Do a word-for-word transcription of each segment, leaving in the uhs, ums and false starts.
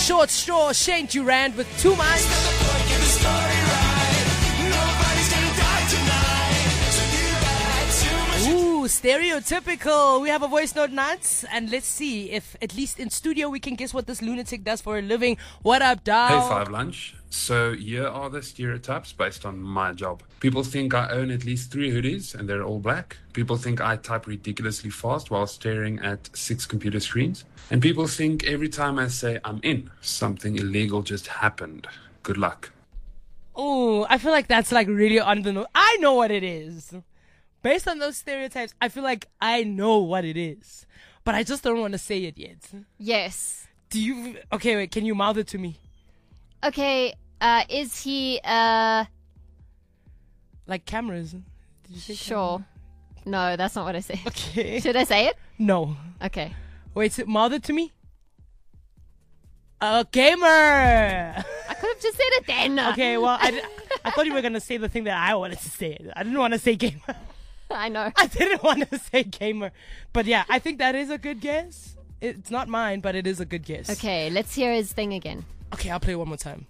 Short Straw, Shane Durand with Two Minds. Ooh, stereotypical. We have a voice note nuts, and let's see if at least in studio we can guess what this lunatic does for a living. What up, dog? Hey, Five Lunch. So here are the stereotypes based on my job. People think I own at least three hoodies and they're all black. People think I type ridiculously fast while staring at six computer screens. And people think every time I say I'm in, something illegal just happened. Good luck. Oh, I feel like that's like really on the nose. I know what it is. Based on those stereotypes, I feel like I know what it is. But I just don't want to say it yet. Yes. Do you... Okay, wait, can you mouth it to me? Okay, uh, is he, uh... Like cameras. Did you say Sure. camera? No, that's not what I said. Okay. Should I say it? No. Okay. Wait, so mouth it to me? A gamer! I could have just said it then. Okay, well, I, d- I thought you were going to say the thing that I wanted to say. I didn't want to say gamer. I know. I didn't want to say gamer. But yeah, I think that is a good guess. It's not mine, but it is a good guess. Okay, let's hear his thing again. Okay, I'll play it one more time.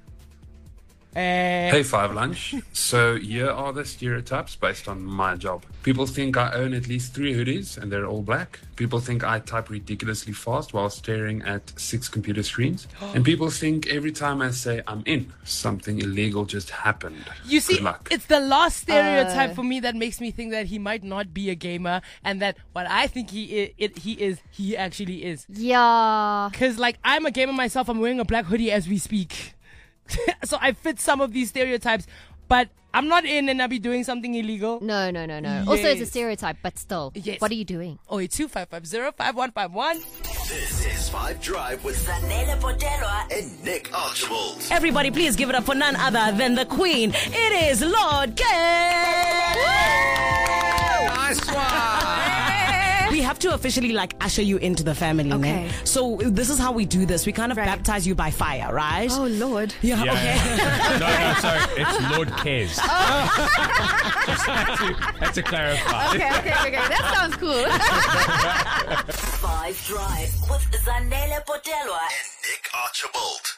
Uh, Hey, Five Lunch. So here are the stereotypes based on my job. People think I own at least three hoodies and they're all black. People think I type ridiculously fast while staring at six computer screens. And people think every time I say I'm in, something illegal just happened. You see, Good luck. it's the last stereotype Uh. for me that makes me think that he might not be a gamer, and that what I think he is, it, he is, he actually is. Yeah. Because, like, I'm a gamer myself. I'm wearing a black hoodie as we speak. So I fit some of these stereotypes, but I'm not in and I'll be doing something illegal. No, no, no, no. Also, it's a Yes. stereotype, but still. Yes. What are you doing? Oh, it's two five five zero five one five one. This is Five Drive with Zanele Potelwa and Nick Archibald. Everybody, please give it up for none other than the Queen. It is Lord K. Nice one. We have to officially like usher you into the family, Okay. ne? So this is how we do this. We kind of baptize you by fire, right? Oh, Lord. yeah, Yeah, okay. yeah. No, no, sorry. It's Lord Kez. Just had to, had to clarify. Okay, okay, okay. That sounds cool. Five Drive with Zanele Potelwa and Nick Archibald.